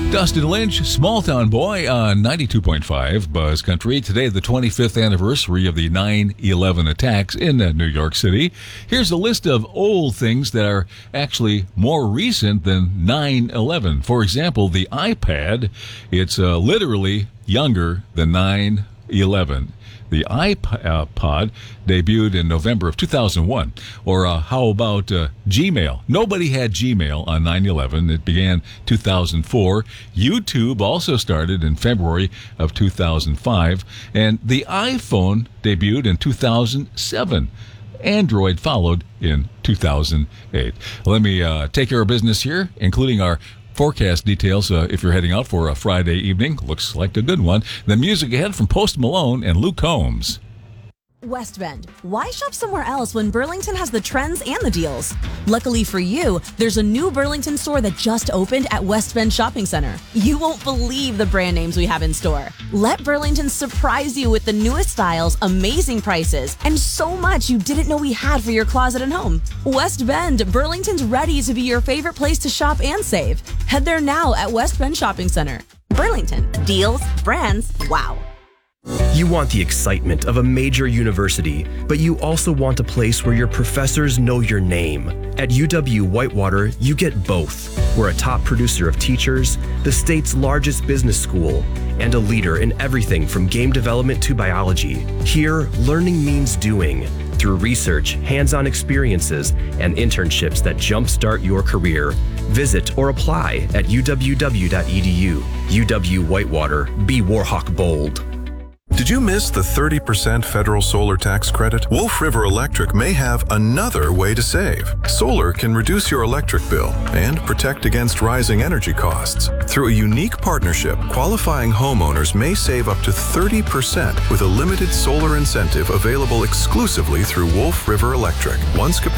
Dustin Lynch, Small Town Boy on 92.5 Buzz Country. Today, the 25th anniversary of the 9/11 attacks in New York City. Here's a list of old things that are actually more recent than 9/11. For example, the iPad, it's literally younger than 9/11. The iPod debuted in November of 2001. Or how about Gmail? Nobody had Gmail on 9/11. It began 2004. YouTube also started in February of 2005. And the iPhone debuted in 2007. Android followed in 2008. Let me take care of business here, including our forecast details if you're heading out for a Friday evening. Looks like a good one. The music ahead from Post Malone and Luke Combs. West Bend. Why shop somewhere else when Burlington has the trends and the deals? Luckily for you, there's a new Burlington store that just opened at West Bend Shopping Center. You won't believe the brand names we have in store. Let Burlington surprise you with the newest styles, amazing prices, and so much you didn't know we had for your closet and home. West Bend, Burlington's ready to be your favorite place to shop and save. Head there now at West Bend Shopping Center. Burlington. Deals, brands, wow. You want the excitement of a major university, but you also want a place where your professors know your name. At UW-Whitewater, you get both. We're a top producer of teachers, the state's largest business school, and a leader in everything from game development to biology. Here, learning means doing, through research, hands-on experiences, and internships that jumpstart your career. Visit or apply at uww.edu. UW-Whitewater, be Warhawk bold. Did you miss the 30% federal solar tax credit? Wolf River Electric may have another way to save. Solar can reduce your electric bill and protect against rising energy costs. Through a unique partnership, qualifying homeowners may save up to 30% with a limited solar incentive available exclusively through Wolf River Electric. Once